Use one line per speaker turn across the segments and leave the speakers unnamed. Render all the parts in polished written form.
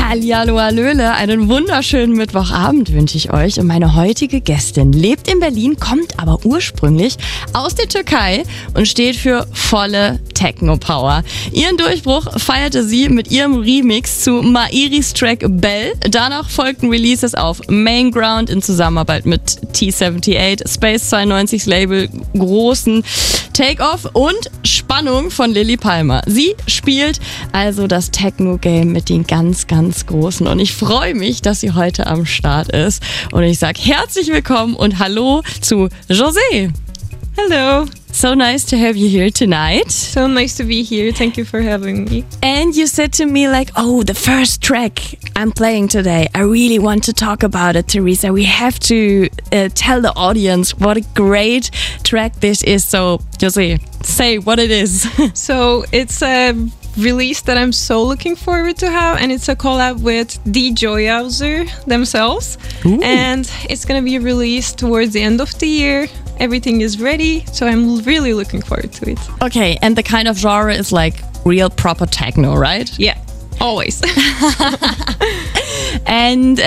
Hallihallo, hallöle, einen wunderschönen Mittwochabend wünsche ich euch. Und meine heutige Gästin lebt in Berlin, kommt aber ursprünglich aus der Türkei und steht für volle Techno-Power. Ihren Durchbruch feierte sie mit ihrem Remix zu Mairis Track Bell. Danach folgten Releases auf Mainground in Zusammenarbeit mit T78, Space 92's Label, großen Take-Off und Spannung von Lilly Palmer. Sie spielt also das Techno-Game mit den ganz Großen. Und ich freue mich, dass sie heute am Start ist. Und ich sage herzlich willkommen und hallo zu José.
Hello.
So nice to have you here tonight.
So nice to be here. Thank you for having me.
And you said to me like, oh, the first track I'm playing today, I really want to talk about it, Teresa. We have to tell the audience what a great track this is. So, José, say what it is.
So, it's a release that I'm so looking forward to have, and it's a collab with Die Joyhauser themselves.
Ooh.
And it's going to be released towards the end of the year. Everything is ready, so I'm really looking forward to it.
Okay, and the kind of genre is like real proper techno, right?
Yeah, always.
And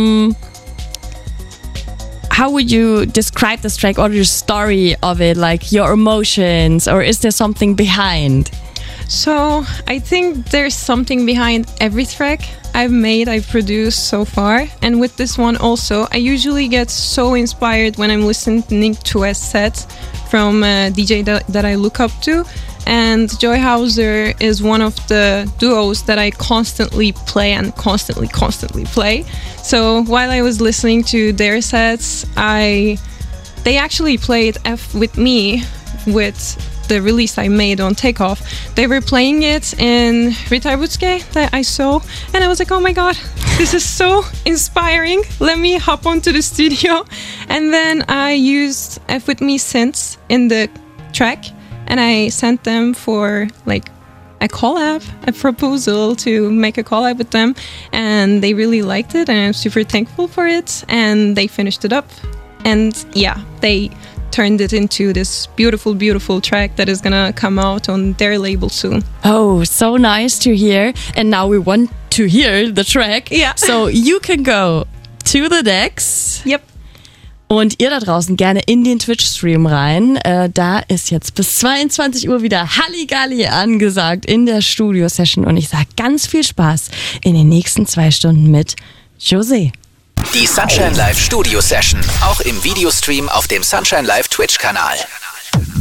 how would you describe this track or your story of it, like your emotions, or is there something behind?
So I think there's something behind every track I've produced so far. And with this one also, I usually get so inspired when I'm listening to a set from a DJ that I look up to. And Joyhauser is one of the duos that I constantly play and constantly play. So while I was listening to their sets, they actually played F with me with the release I made on Takeoff. They were playing it in Ritarbutske that I saw, and I was like, oh my god, this is so inspiring. Let me hop onto the studio. And then I used F with me synths in the track, and I sent them for like a collab, a proposal to make a collab with them, and they really liked it, and I'm super thankful for it. And they finished it up, and yeah, they turned it into this beautiful track that is gonna come out on their label soon.
Oh, so nice to hear. And now we want to hear the track.
Yeah.
So you can go to the decks.
Yep.
Und ihr da draußen gerne in den Twitch-Stream rein. Da ist jetzt bis 22 Uhr wieder Halligalli angesagt in der Studio-Session. Und ich sage ganz viel Spaß in den nächsten 2 Stunden mit José.
Die Sunshine Live Studio Session, auch im Videostream auf dem Sunshine Live Twitch-Kanal.